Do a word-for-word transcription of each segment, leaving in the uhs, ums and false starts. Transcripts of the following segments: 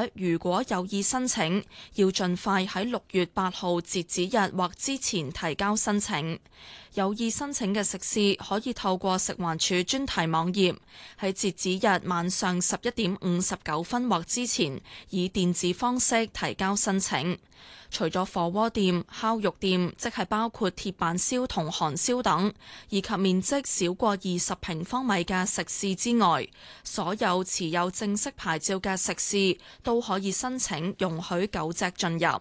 如果有意申請，要盡快喺六月八號截止日或之前提交申請。有意申請嘅食肆可以透過食環署專題網頁喺截止日晚上十一點五十九分或之前，以電子方式提交申請。除咗火鍋店、烤肉店，即係包括鐵板燒同韓燒等，以及面積少過二十平方米嘅食肆之外，所有持有正式牌照嘅食肆都可以申請容許狗隻進入。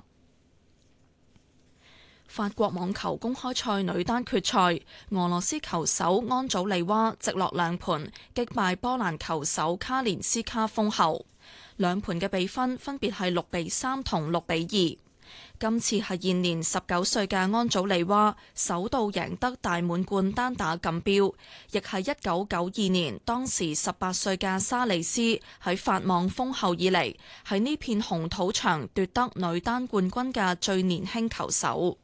法國網球公開賽女單決賽，俄羅斯球手安祖利娃直落兩盤擊敗波蘭球手卡連斯卡封后，兩盤嘅比分分別係六比三同六比二。今次係現年十九歲嘅安祖利娃首度贏得大滿貫單打錦標，亦係一九九二年當時十八歲嘅沙利斯喺法網封后以嚟，喺呢片紅土場奪得女單冠軍嘅最年輕球手。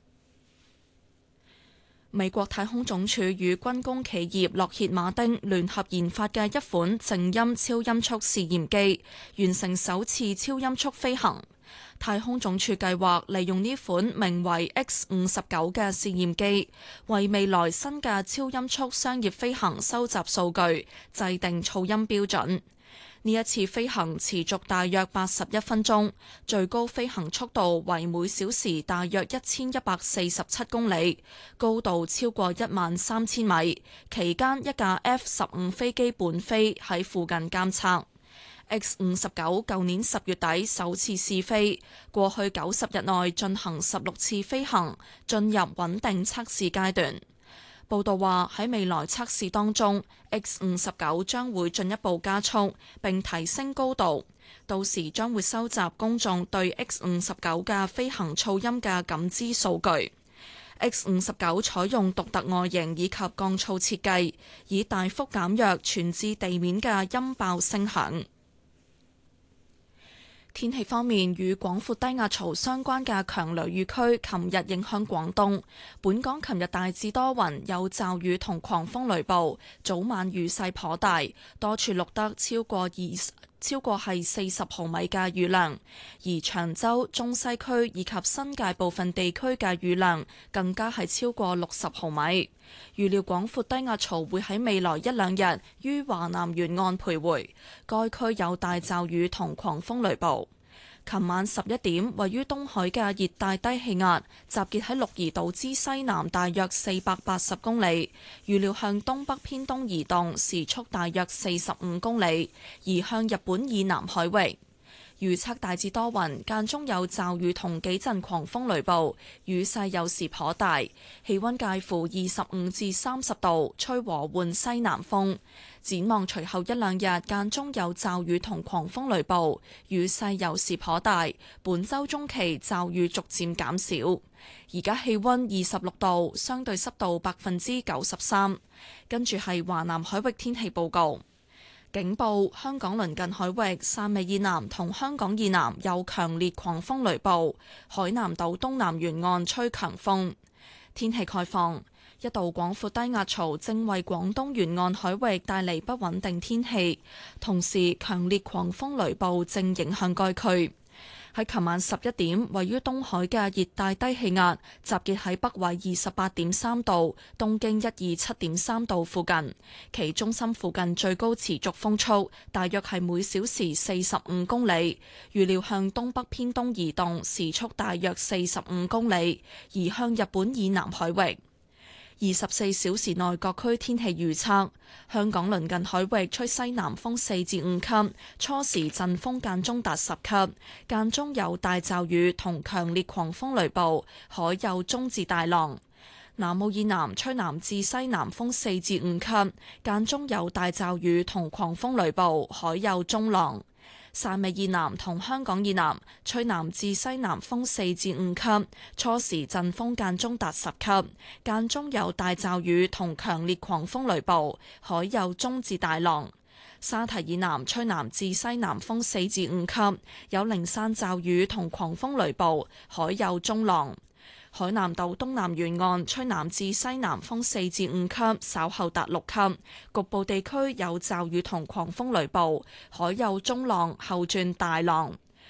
美國太空總署與軍工企業洛歇馬丁聯合研發嘅一款靜音超音速試驗機，完成首次超音速飛行。太空總署計劃利用呢款名為 X 五十九嘅試驗機，為未來新嘅超音速商業飛行收集數據，制定噪音標準。呢一次飛行持續大約八十一分鐘，最高飛行速度為每小時大約一千一百四十七公里，高度超過一萬三千米。期間一架 F 十五飛機伴飛喺附近監測。X 五十九舊年十月底首次試飛，過去九十日內進行十六次飛行，進入穩定測試階段。報道話喺未來測試當中 ，X 五十九將會進一步加速並提升高度，到時將會收集公眾對 X 五十九嘅飛行噪音嘅感知數據。X 五十九採用獨特外形以及降噪設計，以大幅減弱傳至地面嘅音爆聲響。天氣方面，與廣闊低壓槽相關嘅強雷雨區琴日影響廣東。本港琴日大致多雲，有驟雨同狂風雷暴，早晚雨勢頗大，多處錄得超過二超過係四十毫米嘅雨量，而長洲、中西區以及新界部分地區嘅雨量更加係超過六十毫米。預料廣闊低壓槽會喺未來一兩日於華南沿岸徘徊，該區有大驟雨同狂風雷暴。琴晚十一點，位於東海嘅熱帶低氣壓集結喺鹿兒島之西南大約四百八十公里，預料向東北偏東移動，時速大約四十五公里，移向日本以南海域。預測大致多雲，間中有驟雨同幾陣狂風雷暴，雨勢有時頗大，氣溫介乎二十五至三十度，吹和緩西南風。展望隨後一兩日間中有驟雨同狂風雷暴，雨勢有時頗大。本週中期驟雨逐漸減少。而家氣溫二十六度，相對濕度百分之九十三。跟住係華南海域天氣報告。警報：香港鄰近海域汕尾以南同香港以南有強烈狂風雷暴，海南島東南沿岸吹強風。天氣概況：一道廣闊低壓槽正為廣東沿岸海域帶嚟不穩定天氣，同時強烈狂風雷暴正影響該區。喺琴晚十一點，位於東海嘅熱帶低氣壓集結喺北緯二十八點三度、東經一二七點三度附近，其中心附近最高持續風速大約係每小時四十五公里，預料向東北偏東移動，時速大約四十五公里，移向日本以南海域。二十四小時內各區天氣預測：香港鄰近海域吹西南風四至五級，初時陣風間中達十級，間中有大驟雨同強烈狂風雷暴，海有中至大浪。南澳以南吹南至西南風四至五級，間中有大驟雨同狂風雷暴，海有中浪。汕尾以南同香港以南吹南至西南風四至五級，初時陣風間中達十級，間中有大驟雨同強烈狂風雷暴，海有中至大浪。沙堤以南吹南至西南風四至五級，有零散驟雨同狂風雷暴，海有中浪。海南島東南沿岸吹南至西南風四至五級，稍後達六級，局部地區有驟雨同狂風雷暴，海有中浪，後轉大浪。